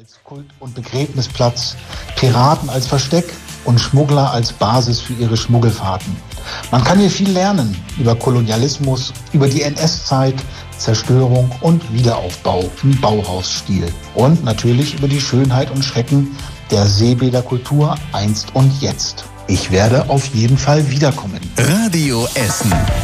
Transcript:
als Kult- und Begräbnisplatz, Piraten als Versteck und Schmuggler als Basis für ihre Schmuggelfahrten. Man kann hier viel lernen über Kolonialismus, über die NS-Zeit, Zerstörung und Wiederaufbau im Bauhausstil. Und natürlich über die Schönheit und Schrecken der Seebäderkultur einst und jetzt. Ich werde auf jeden Fall wiederkommen. Radio Essen.